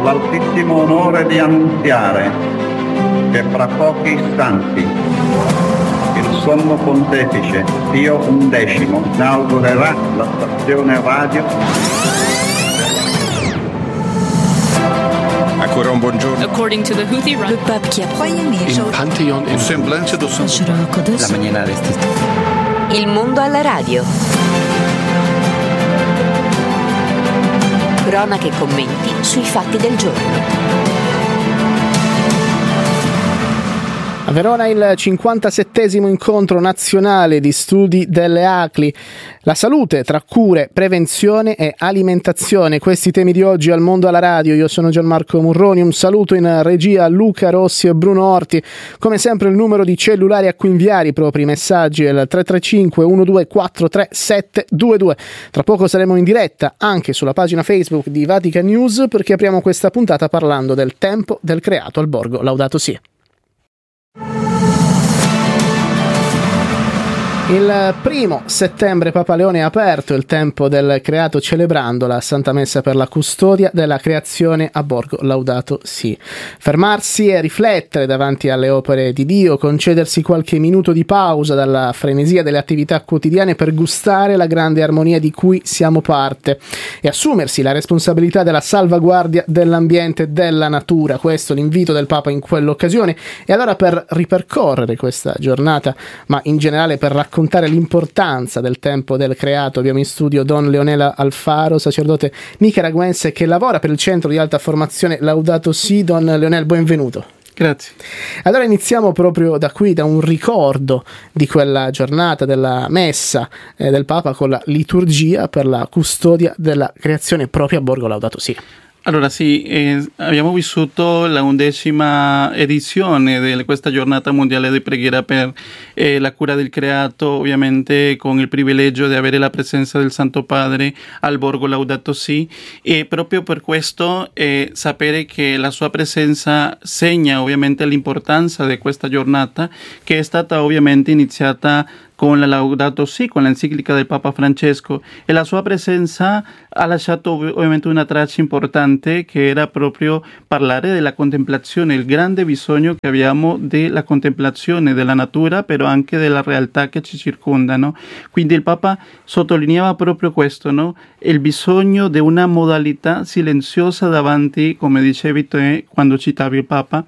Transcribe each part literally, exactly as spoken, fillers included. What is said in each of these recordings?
l'altissimo onore di annunziare che fra pochi istanti il Sommo Pontefice Pio undicesimo inaugurerà la stazione radio. Ancora un buongiorno. According to the Houthi, le pape qui a Il Pantheon in Semblance do Santo. La mañana de este. Il mondo alla radio. Cronache e commenti sui fatti del giorno. A Verona il cinquantasettesimo incontro nazionale di studi delle A C L I. La salute tra cure, prevenzione e alimentazione. Questi temi di oggi al Mondo alla Radio. Io sono Gianmarco Murroni. Un saluto in regia a Luca Rossi e Bruno Orti. Come sempre il numero di cellulare a cui inviare i propri messaggi è il tre tre cinque uno due quattro tre sette due due. Tra poco saremo in diretta anche sulla pagina Facebook di Vatican News, perché apriamo questa puntata parlando del tempo del creato al Borgo Laudato Si'. Il primo settembre Papa Leone ha aperto il tempo del creato celebrando la Santa Messa per la custodia della creazione a Borgo Laudato Si'. Fermarsi e riflettere davanti alle opere di Dio, concedersi qualche minuto di pausa dalla frenesia delle attività quotidiane per gustare la grande armonia di cui siamo parte e assumersi la responsabilità della salvaguardia dell'ambiente e della natura. Questo l'invito del Papa in quell'occasione. E allora, per ripercorrere questa giornata, ma in generale per raccontare raccontare l'importanza del tempo del creato, abbiamo in studio Don Leonel Alfaro, sacerdote nicaraguense che lavora per il centro di alta formazione Laudato Si'. Don Leonel, benvenuto. Grazie. Allora iniziamo proprio da qui, da un ricordo di quella giornata della messa eh, del Papa con la liturgia per la custodia della creazione proprio a Borgo Laudato Si'. Allora sì, eh, abbiamo vissuto la undecima edizione di questa giornata mondiale di preghiera per eh, la cura del creato, ovviamente con il privilegio di avere la presenza del Santo Padre al Borgo Laudato Si', e proprio per questo eh, sapere che la sua presenza segna ovviamente l'importanza di questa giornata, che è stata ovviamente iniziata con la Laudato Si', con l'enciclica del Papa Francesco, e la sua presenza ha lasciato ovviamente una traccia importante, che era proprio parlare della contemplazione, il grande bisogno che abbiamo della contemplazione della natura, però anche della realtà che ci circonda, no? Quindi il Papa sottolineava proprio questo, no? Il bisogno di una modalità silenziosa davanti, come dicevi te quando citavi il Papa,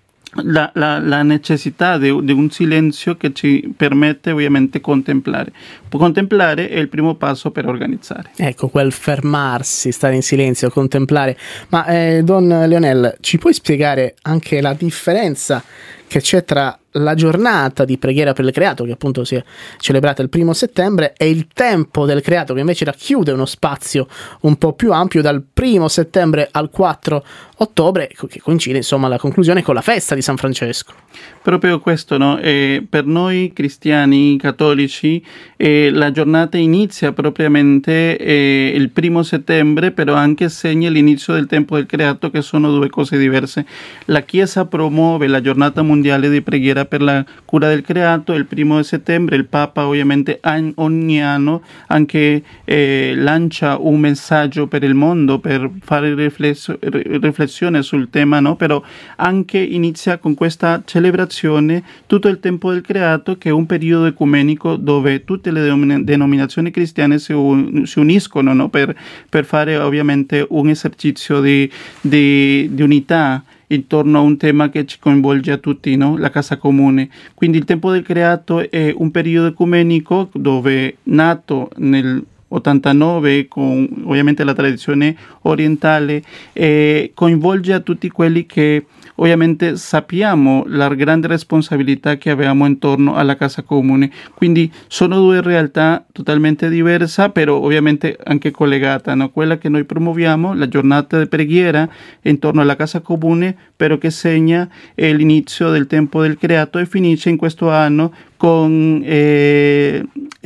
La, la, la necessità di un silenzio che ci permette ovviamente contemplare. Contemplare è il primo passo per organizzare. Ecco, quel fermarsi, stare in silenzio, contemplare. Ma eh, Don Leonel, ci puoi spiegare anche la differenza che c'è tra la giornata di preghiera per il creato, che appunto si è celebrata il primo settembre, e il tempo del creato, che invece racchiude uno spazio un po' più ampio dal primo settembre al quattro ottobre, che coincide insomma alla conclusione con la festa di San Francesco? Proprio questo, no? Eh, per noi cristiani cattolici eh, la giornata inizia propriamente eh, il primo settembre, però anche segna l'inizio del tempo del creato, che sono due cose diverse. La Chiesa promuove la giornata mondiale di preghiera per la cura del creato il primo di settembre. Il Papa ovviamente ogni anno anche eh, lancia un messaggio per il mondo per fare riflesso, riflessione sul tema, no? Però anche inizia con questa celebrazione tutto il tempo del creato, che è un periodo ecumenico dove tutte le denominazioni cristiane si, un, si uniscono, no? per, per fare ovviamente un esercizio di, di, di unità intorno a un tema che ci coinvolge a tutti, no? La casa comune. Quindi il tempo del creato è un periodo ecumenico dove, nato nel ottantanove con ovviamente la tradizione orientale, eh, coinvolge a tutti quelli che ovviamente sappiamo la grande responsabilità che abbiamo intorno alla casa comune. Quindi sono due realtà totalmente diverse, però ovviamente anche collegate, no? Quella che noi promuoviamo, la giornata di preghiera intorno alla casa comune, però che segna eh, l'inizio del tempo del creato e finisce in questo anno con eh,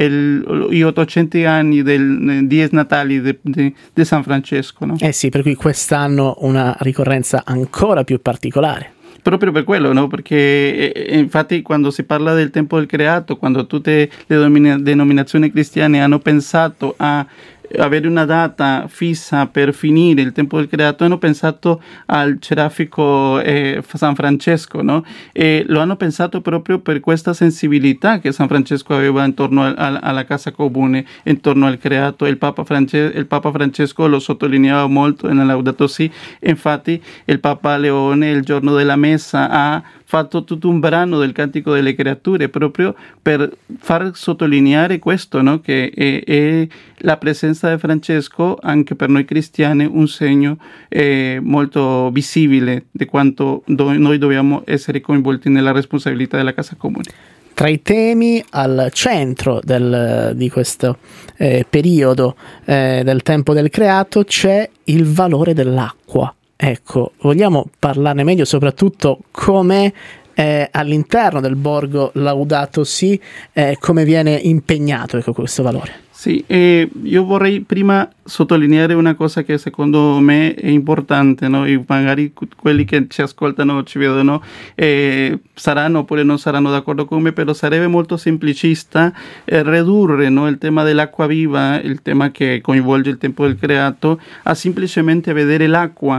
il, gli ottocento anni del Dies Natali di San Francesco, no? Eh sì, per cui quest'anno una ricorrenza ancora più particolare. Proprio per quello, no? Perché eh, infatti quando si parla del tempo del creato, quando tutte le domina- denominazioni cristiane hanno pensato a avere una data fissa per finire il tempo del creato, hanno pensato al serafico eh, San Francesco, no? E lo hanno pensato proprio per questa sensibilità che San Francesco aveva intorno al, al, alla casa comune, intorno al creato. Il Papa, France, il Papa Francesco lo sottolineava molto nella Laudato Si, infatti il Papa Leone il giorno della messa ha fatto tutto un brano del Cantico delle Creature proprio per far sottolineare questo, no? Che è, è la presenza di Francesco anche per noi cristiani un segno eh, molto visibile di quanto do- noi dobbiamo essere coinvolti nella responsabilità della casa comune. Tra i temi al centro del, di questo eh, periodo eh, del tempo del creato c'è il valore dell'acqua. Ecco, vogliamo parlarne meglio, soprattutto come eh, all'interno del borgo Laudato Si, eh, come viene impegnato, ecco, questo valore. Sì, eh, io vorrei prima sottolineare una cosa che secondo me è importante, no? E magari quelli che ci ascoltano, ci vedono, eh, saranno oppure non saranno d'accordo con me, però sarebbe molto semplicista eh, ridurre, no, il tema dell'acqua viva, il tema che coinvolge il tempo del creato, a semplicemente vedere l'acqua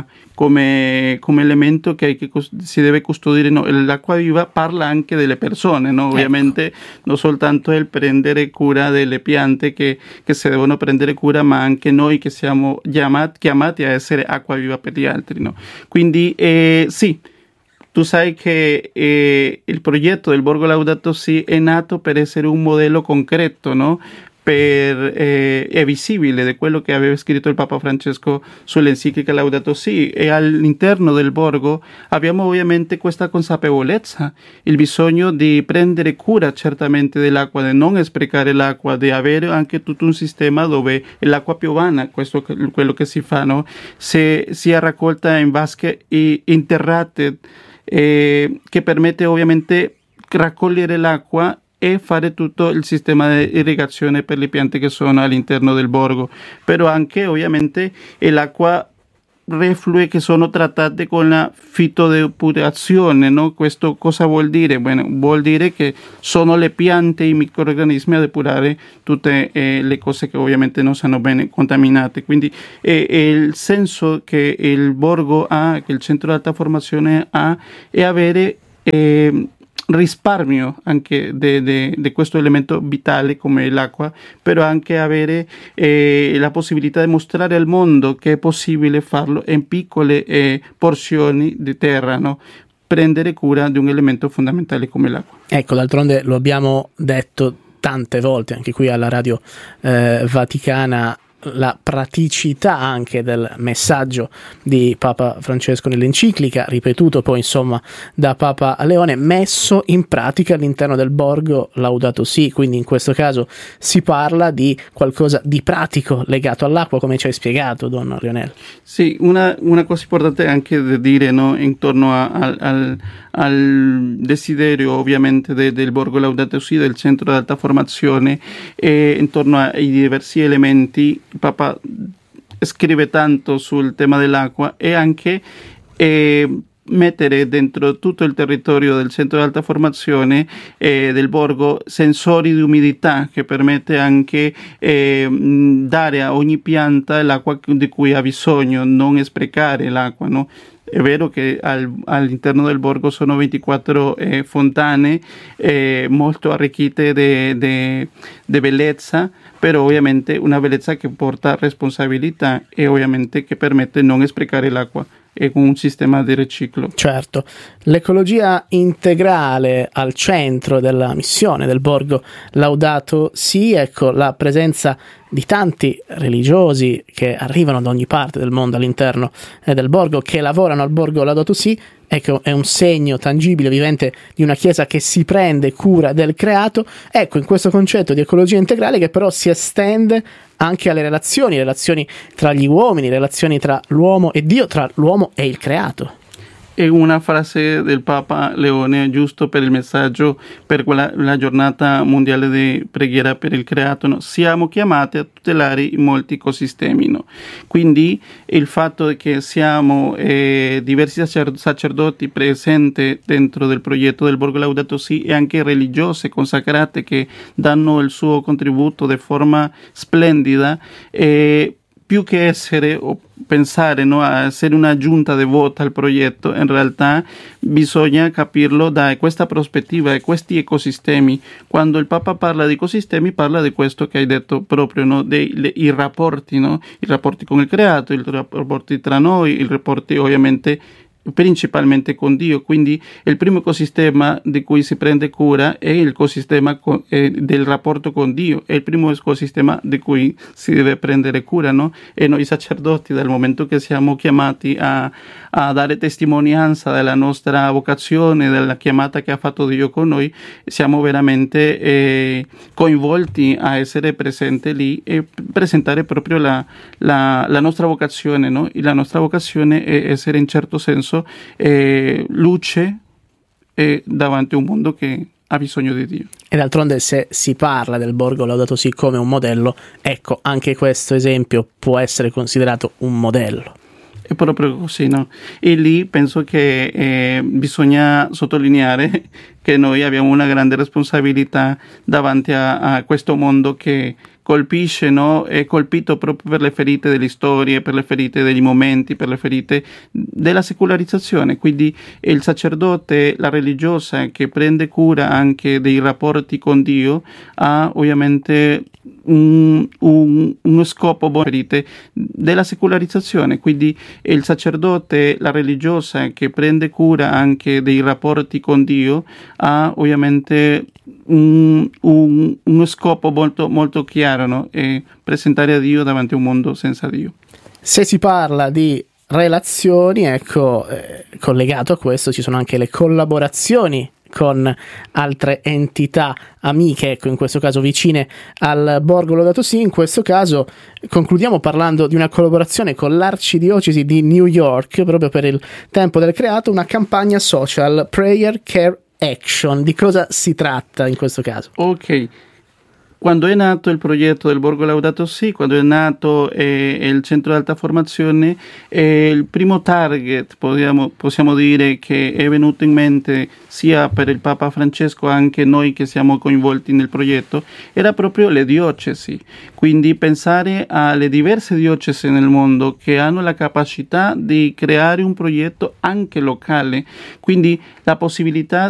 come, come elemento che, che si deve custodire. No, l'acqua viva parla anche delle persone, no? Ovviamente ecco. Non soltanto il prendere cura delle piante che, che si devono prendere cura, ma anche noi che siamo chiamati, chiamati a essere acqua viva per gli altri, no? Quindi eh, sì, tu sai che eh, il progetto del Borgo Laudato Si è nato per essere un modello concreto, no? Per, eh, è visibile di quello che aveva scritto il Papa Francesco sull'enciclica Laudato Si, e all'interno del borgo abbiamo ovviamente questa consapevolezza, il bisogno di prendere cura certamente dell'acqua, di non sprecare l'acqua, di avere anche tutto un sistema dove l'acqua piovana, questo è quello che si fa, no? Se, sia raccolta in vasche e interrate, eh, che permette ovviamente raccogliere l'acqua e fare tutto il sistema di irrigazione per le piante che sono all'interno del borgo, però anche ovviamente l'acqua reflue che sono trattate con la fitodepurazione, no? Questo cosa vuol dire? Bueno, vuol dire che sono le piante e i microrganismi a depurare tutte eh, le cose che ovviamente non sono bene contaminate. Quindi eh, il senso che il borgo ha, che il centro di alta formazione ha, è avere eh, risparmio anche di questo elemento vitale come l'acqua, però anche avere eh, la possibilità di mostrare al mondo che è possibile farlo in piccole eh, porzioni di terra, no? Prendere cura di un elemento fondamentale come l'acqua. Ecco, d'altronde lo abbiamo detto tante volte anche qui alla Radio eh, Vaticana, la praticità anche del messaggio di Papa Francesco nell'enciclica, ripetuto poi insomma da Papa Leone, messo in pratica all'interno del borgo Laudato Si. Quindi in questo caso si parla di qualcosa di pratico legato all'acqua, come ci hai spiegato, Don Lionel. Sì, una, una cosa importante anche da dire, no, intorno a, al, al, al desiderio ovviamente de, del borgo Laudato Si, del centro di alta formazione, e intorno ai diversi elementi. Il Papa scrive tanto sul tema dell'acqua e anche eh, mettere dentro tutto il territorio del centro di alta formazione eh, del borgo sensori di umidità che permette anche eh, dare a ogni pianta l'acqua di cui ha bisogno, non sprecare l'acqua, no? È vero che al, all'interno del borgo sono ventiquattro eh, fontane eh, molto arricchite di bellezza, però ovviamente una bellezza che porta responsabilità e ovviamente che permette non sprecare l'acqua e con un sistema di riciclo. Certo, l'ecologia integrale al centro della missione del borgo Laudato Si, ecco, la presenza di tanti religiosi che arrivano da ogni parte del mondo all'interno eh, del borgo, che lavorano al borgo Laudato Si, ecco, è un segno tangibile, vivente di una chiesa che si prende cura del creato. Ecco, in questo concetto di ecologia integrale che però si estende anche alle relazioni, relazioni tra gli uomini, relazioni tra l'uomo e Dio, tra l'uomo e il creato. è una frase del Papa Leone, giusto per il messaggio, per quella, la giornata mondiale di preghiera per il creato, no? Siamo chiamati a tutelare i molti ecosistemi, no? Quindi il fatto che siamo eh, diversi sacer- sacerdoti presenti dentro del progetto del Borgo Laudato Si e anche religiose consacrate che danno il suo contributo di forma splendida, eh, più che essere o pensare, no, a essere una giunta devota al progetto, in realtà bisogna capirlo da questa prospettiva e questi ecosistemi. Quando il Papa parla di ecosistemi parla di questo che hai detto proprio, no, dei le, i rapporti, no? I rapporti con il creato, i rapporti tra noi, i rapporti ovviamente principalmente con Dio. Quindi il primo ecosistema di cui si prende cura è il ecosistema con, eh, del rapporto con Dio, è il primo ecosistema di cui si deve prendere cura, no? E noi sacerdoti, dal momento che siamo chiamati a, a dare testimonianza della nostra vocazione, della chiamata che ha fatto Dio con noi, siamo veramente eh, coinvolti a essere presenti lì e presentare proprio la, la, la nostra vocazione, no? E la nostra vocazione è essere in certo senso Eh, luce eh, davanti a un mondo che ha bisogno di Dio. E d'altronde, se si parla del Borgo Laudato Si come un modello, ecco, anche questo esempio può essere considerato un modello. È proprio così, no? E lì penso che eh, bisogna sottolineare che noi abbiamo una grande responsabilità davanti a, a questo mondo che colpisce, no? È colpito proprio per le ferite delle storie, per le ferite degli momenti, per le ferite della secolarizzazione. Quindi il sacerdote, la religiosa che prende cura anche dei rapporti con Dio ha ovviamente un, un, uno scopo ferite della secolarizzazione. Quindi il sacerdote, la religiosa che prende cura anche dei rapporti con Dio ha ovviamente un, un, uno scopo molto, molto chiaro, no? E presentare a Dio davanti a un mondo senza Dio. Se si parla di relazioni, ecco, eh, collegato a questo ci sono anche le collaborazioni con altre entità amiche, ecco, in questo caso vicine al Borgo Laudato Si. In questo caso concludiamo parlando di una collaborazione con l'Arcidiocesi di New York, proprio per il tempo del creato, una campagna social, Prayer Care Action. Di cosa si tratta in questo caso? Ok. Quando è nato il progetto del Borgo Laudato Si, quando è nato eh, il centro di alta formazione, eh, il primo target, possiamo, possiamo dire, che è venuto in mente sia per il Papa Francesco, anche noi che siamo coinvolti nel progetto, era proprio le diocesi. Quindi pensare alle diverse diocesi nel mondo che hanno la capacità di creare un progetto anche locale, quindi la possibilità